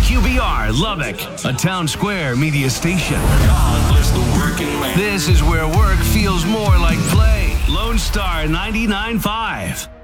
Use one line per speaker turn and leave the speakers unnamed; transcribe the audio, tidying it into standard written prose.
WQBR Lubbock, a Town Square media station. This is where work feels more like play. Lone Star 99.5.